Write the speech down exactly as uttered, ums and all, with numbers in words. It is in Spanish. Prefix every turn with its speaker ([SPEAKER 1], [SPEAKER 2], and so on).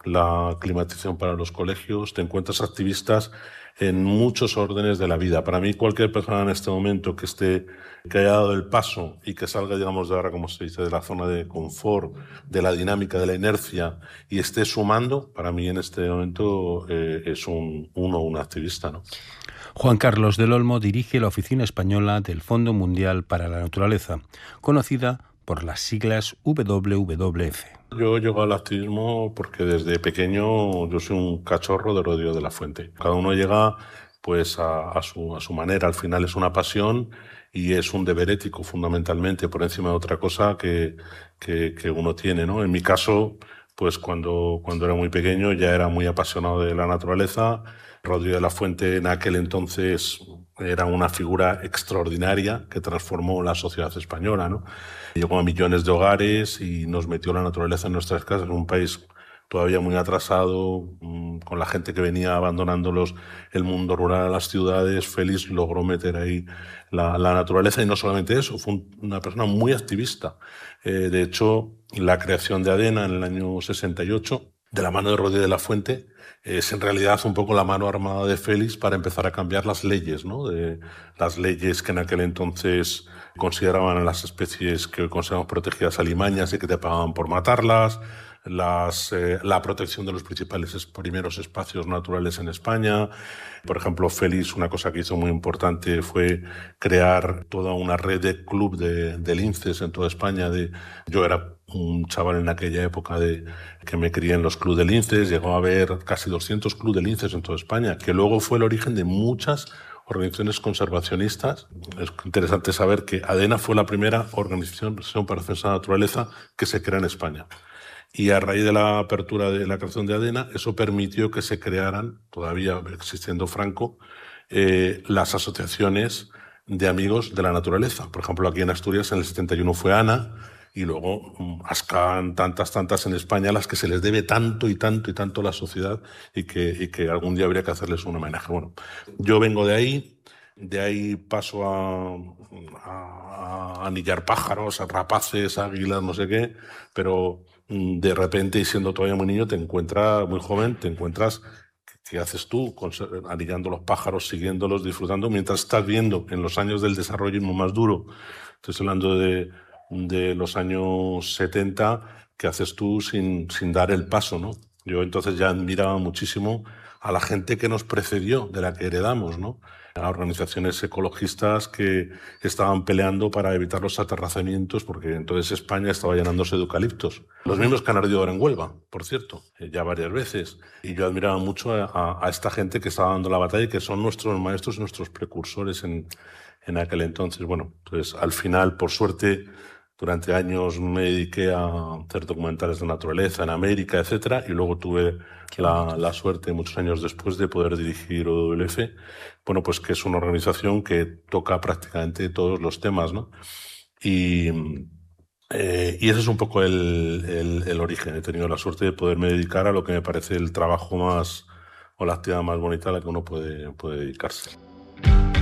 [SPEAKER 1] la climatización para los colegios, te encuentras activistas en muchos órdenes de la vida. Para mí, cualquier persona en este momento que esté, que haya dado el paso y que salga, digamos, de ahora, como se dice, de la zona de confort, de la dinámica, de la inercia, y esté sumando, para mí en este momento eh, es un, uno un activista, ¿no?
[SPEAKER 2] Juan Carlos del Olmo dirige la Oficina Española del Fondo Mundial para la Naturaleza, conocida por las siglas W W F.
[SPEAKER 1] Yo llego al activismo porque desde pequeño yo soy un cachorro de Rodrigo de la Fuente. Cada uno llega pues a, a, su, a su manera. Al final es una pasión y es un deber ético fundamentalmente por encima de otra cosa que, que, que uno tiene, ¿no? En mi caso, pues cuando, cuando era muy pequeño ya era muy apasionado de la naturaleza. Rodrigo de la Fuente en aquel entonces era una figura extraordinaria que transformó la sociedad española, ¿no? Llegó a millones de hogares y nos metió la naturaleza en nuestras casas, en un país todavía muy atrasado, con la gente que venía abandonando los, el mundo rural a las ciudades. Félix logró meter ahí la, la naturaleza y no solamente eso, fue un, una persona muy activista. Eh, de hecho, la creación de ADENA en el año sesenta y ocho, de la mano de Rodríguez de la Fuente, es en realidad un poco la mano armada de Félix para empezar a cambiar las leyes, ¿no? De, las leyes que en aquel entonces consideraban a las especies que hoy consideramos protegidas alimañas y que te pagaban por matarlas, las, eh, la protección de los principales es, primeros espacios naturales en España. Por ejemplo, Félix, una cosa que hizo muy importante fue crear toda una red de club de, de linces en toda España. De, yo era un chaval en aquella época de, que me crié en los clubes de linces, llegó a haber casi doscientos clubes de linces en toda España, que luego fue el origen de muchas organizaciones conservacionistas. Es interesante saber que ADENA fue la primera organización para la defensa de la naturaleza que se crea en España. Y a raíz de la apertura de la creación de ADENA, eso permitió que se crearan, todavía existiendo Franco, eh, las asociaciones de amigos de la naturaleza. Por ejemplo, aquí en Asturias en el setenta y uno fue ANA, y luego ASCAN, tantas, tantas en España, a las que se les debe tanto y tanto y tanto a la sociedad y que, y que algún día habría que hacerles un homenaje. Bueno, yo vengo de ahí, de ahí paso a, a, a anillar pájaros, a rapaces, águilas, no sé qué, pero de repente, y siendo todavía muy niño, te encuentras, muy joven, te encuentras, ¿qué haces tú? Anillando los pájaros, siguiéndolos, disfrutando, mientras estás viendo en los años del desarrollo más duro, estoy hablando de, de los años setenta, ¿qué haces tú sin, sin dar el paso, ¿no? Yo entonces ya admiraba muchísimo a la gente que nos precedió, de la que heredamos, ¿no? A organizaciones ecologistas que estaban peleando para evitar los aterrazamientos, porque entonces España estaba llenándose de eucaliptos. Los mismos que han ardido ahora en Huelva, por cierto, ya varias veces. Y yo admiraba mucho a, a, a esta gente que estaba dando la batalla y que son nuestros maestros y nuestros precursores en, en aquel entonces. Bueno, entonces al final, por suerte, durante años me dediqué a hacer documentales de naturaleza en América, etcétera, y luego tuve la, la suerte, muchos años después, de poder dirigir O W F, bueno, pues que es una organización que toca prácticamente todos los temas, ¿no? Y, eh, y ese es un poco el, el, el origen. He tenido la suerte de poderme dedicar a lo que me parece el trabajo más, o la actividad más bonita a la que uno puede, puede dedicarse.